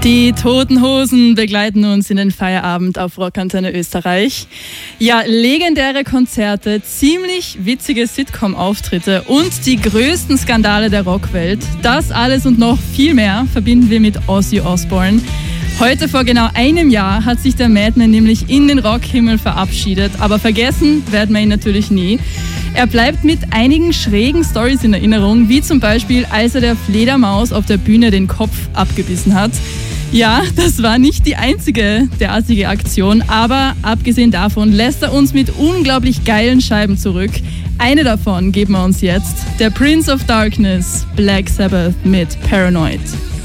Die Toten Hosen begleiten uns in den Feierabend auf Rockantenne Österreich. Ja, legendäre Konzerte, ziemlich witzige Sitcom-Auftritte und die größten Skandale der Rockwelt. Das alles und noch viel mehr verbinden wir mit Ozzy Osbourne. Heute vor genau einem Jahr hat sich der Madman nämlich in den Rockhimmel verabschiedet, aber vergessen werden wir ihn natürlich nie. Er bleibt mit einigen schrägen Storys in Erinnerung, wie zum Beispiel, als er der Fledermaus auf der Bühne den Kopf abgebissen hat. Ja, das war nicht die einzige derartige Aktion, aber abgesehen davon lässt er uns mit unglaublich geilen Scheiben zurück. Eine davon geben wir uns jetzt, der Prince of Darkness, Black Sabbath mit Paranoid.